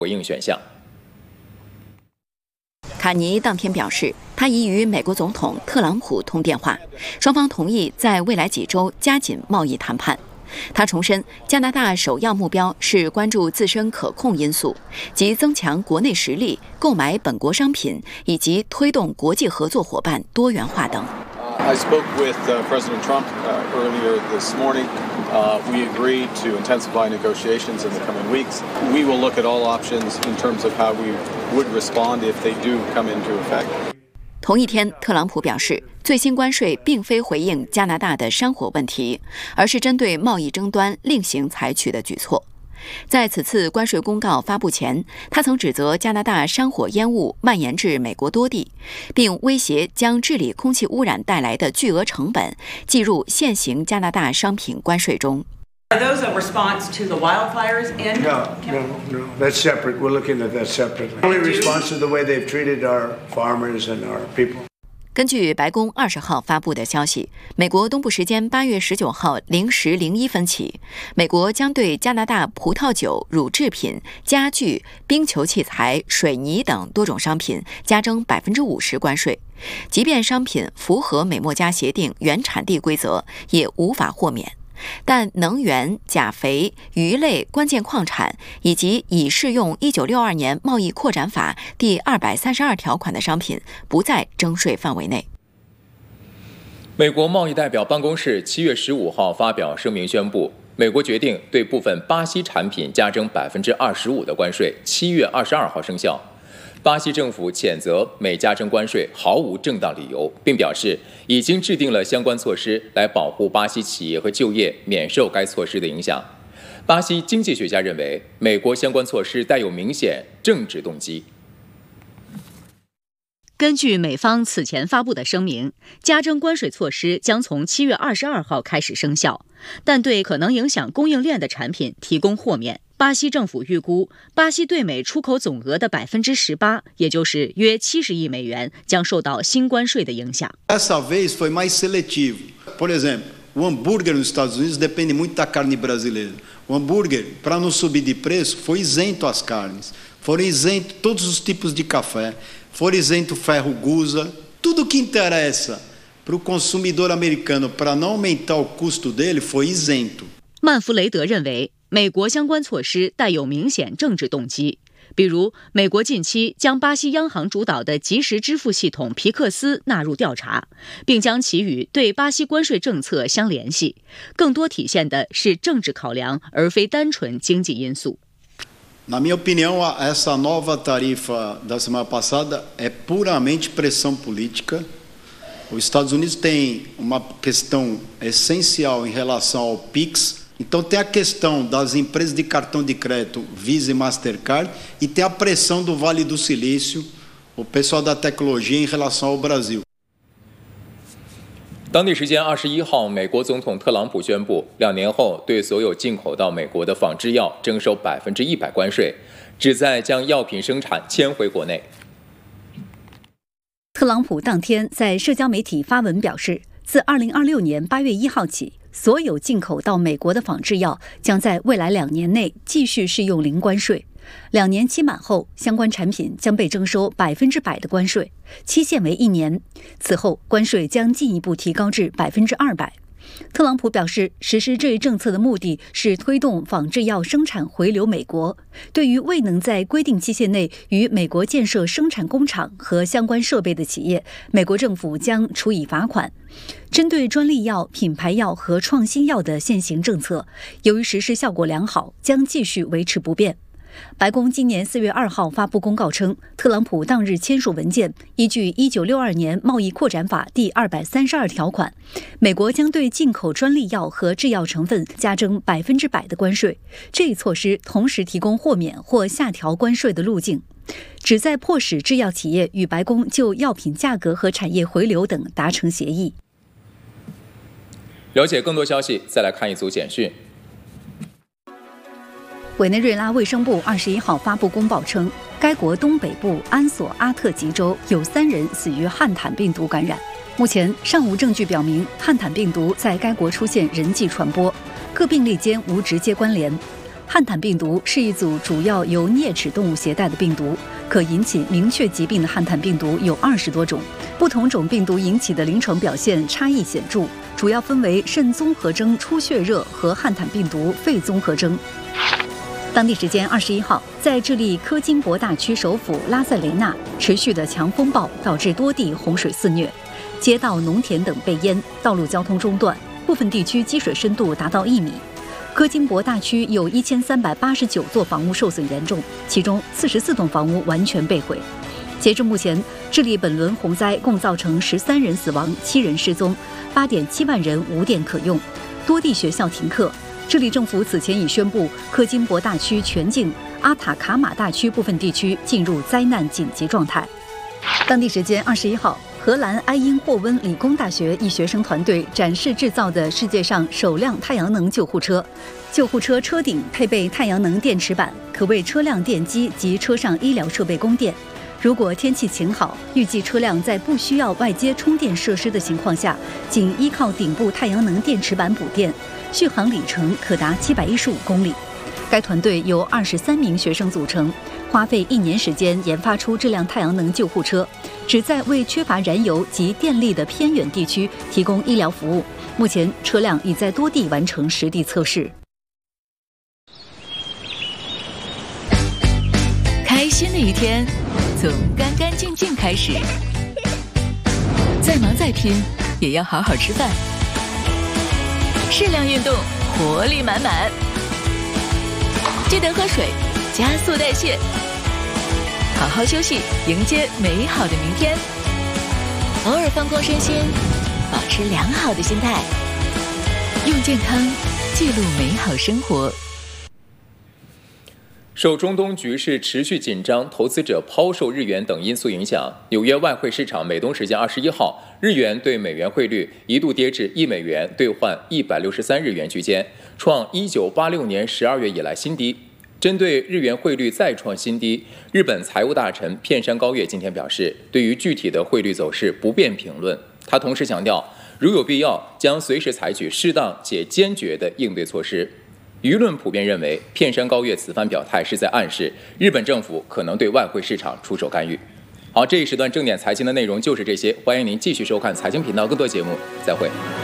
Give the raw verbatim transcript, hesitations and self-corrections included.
回应选项。 卡尼当天表示，他已与美国总统特朗普通电话，双方同意在未来几周加紧贸易谈判。他重申，加拿大首要目标是关注自身可控因素，即增强国内实力、购买本国商品以及推动国际合作伙伴多元化等。 I spoke with uh, President Trump uh, earlier this morning. Uh, we agreed to intensify negotiations in the coming weeks. We will look at all options in terms of how we would respond if they do come into effect. 同一天，特朗普表示，最新关税并非回应加拿大的山火问题，而是针对贸易争端另行采取的举措。在此次关税公告发布前，他曾指责加拿大山火烟雾蔓延至美国多地，并威胁将治理空气污染带来的巨额成本计入现行加拿大商品关税中。 Are those a response to the wildfires in? No, no, no. That's separate. We're looking at that separately. Only response to the way they've treated our farmers and our people. 根据白宫二十号发布的消息，美国东部时间八月十九号零时零一分起，美国将对加拿大葡萄酒、乳制品、家具、冰球器材、水泥等多种商品加征百分之五十关税，即便商品符合美墨加协定原产地规则，也无法豁免。但能源、钾肥、鱼类、关键矿产以及已适用一九六二年贸易扩展法第二百三十二条款的商品不在征税范围内。 美国贸易代表办公室七月十五号发表声明宣布，美国决定对部分巴西产品加征百分之二十五的关税，七月二十二号生效。巴西政府谴责美加征关税毫无正当理由，并表示已经制定了相关措施来保护巴西企业和就业免受该措施的影响。巴西经济学家认为，美国相关措施带有明显政治动机。 根据美方此前发布的声明，加征关税措施将从七月二十二号开始生效，但对可能影响供应链的产品提供豁免。巴西政府预估，巴西对美出口总额的百分之十八，也就是约七十亿美元，将受到新关税的影响。 Dessa vez foi mais seletivo. Por exemplo, o hambúrguer nos Estados Unidos depende muito da carne brasileira. O hambúrguer, para não subir de preço, foi isento as carnes. Foram isentos todos os tipos de café. Foram isento ferro gusa. Tudo que interessa para o consumidor americano para não aumentar o custo dele foi isento. 曼弗雷德认为，美国相关措施带有明显政治动机，比如美国近期将巴西央行主导的即时支付系统皮克斯纳入调查，并将其与对巴西关税政策相联系，更多体现的是政治考量，而非单纯经济因素。 Na minha opinião, essa nova tarifa da semana passada é puramente pressão política. Os Estados Unidos têm uma questão essencial em relação ao Pix.Então tem a questão das empresas de cartão de crédito Visa e Mastercard e tem a pressão do Vale do Silício, o pessoal da tecnologia em relação ao Brasil. 当地时间二十一号，美国总统特朗普宣布，两年后对所有进口到美国的仿制药征收百分之一百关税，旨在将药品生产迁回国内。 特朗普当天在社交媒体发文表示，自二零二六年八月一号起，所有进口到美国的仿制药将在未来两年内继续适用零关税。两年期满后，相关产品将被征收百分之百的关税，期限为一年。此后，关税将进一步提高至百分之二百。特朗普表示，实施这一政策的目的是推动仿制药生产回流美国。对于未能在规定期限内与美国建设生产工厂和相关设备的企业，美国政府将处以罚款。针对专利药、品牌药和创新药的现行政策，由于实施效果良好，将继续维持不变。白宫今年四月二号发布公告称，特朗普当日签署文件，依据一九六二年贸易扩展法第二百三十二条款，美国将对进口专利药和制药成分加征百分之百的关税。这一措施同时提供豁免或下调关税的路径，旨在迫使制药企业与白宫就药品价格和产业回流等达成协议。 了解更多消息，再来看一组简讯。 委内瑞拉卫生部二十一号发布公报称，该国东北部安索阿特吉州有三人死于汉坦病毒感染。目前尚无证据表明汉坦病毒在该国出现人际传播，各病例间无直接关联。 汉坦病毒是一组主要由啮齿动物携带的病毒，可引起明确疾病的汉坦病毒有二十多种，不同种病毒引起的临床表现差异显著，主要分为肾综合征出血热和汉坦病毒肺综合征。当地时间二十一号，在智利科金博大区首府拉塞雷纳，持续的强风暴导致多地洪水肆虐，街道、农田等被淹，道路交通中断，部分地区积水深度达到一米。科金博大区有一千三百八十九座房屋受损严重，其中四十四栋房屋完全被毁。截至目前，智利本轮洪灾共造成十三人死亡、七人失踪，八点七万人无电可用，多地学校停课。智利政府此前已宣布，科金博大区全境、阿塔卡马大区部分地区进入灾难紧急状态。当地时间二十一号，荷兰埃因霍温理工大学一学生团队展示制造的世界上首辆太阳能救护车。救护车车顶配备太阳能电池板，可为车辆电机及车上医疗设备供电。如果天气晴好，预计车辆在不需要外接充电设施的情况下，仅依靠顶部太阳能电池板补电，续航里程可达七百一十五公里。该团队由二十三名学生组成，花费一年时间研发出这辆太阳能救护车，旨在为缺乏燃油及电力的偏远地区提供医疗服务。目前，车辆已在多地完成实地测试。 开心的一天从干干净净开始，再忙再拼也要好好吃饭，适量运动，活力满满。记得喝水，加速代谢，好好休息，迎接美好的明天。偶尔放空身心，保持良好的心态，用健康记录美好生活。 受中东局势持续紧张、投资者抛售日元等因素影响，纽约外汇市场美东时间二十一号，日元对美元汇率一度跌至一美元兑换一百六十三日元区间，创一九八六年十二月以来新低。针对日元汇率再创新低，日本财务大臣片山高月今天表示，对于具体的汇率走势不便评论。他同时强调，如有必要，将随时采取适当且坚决的应对措施。舆论普遍认为，片山高月此番表态是在暗示日本政府可能对外汇市场出手干预。好，这一时段正点财经的内容就是这些，欢迎您继续收看财经频道更多节目，再会。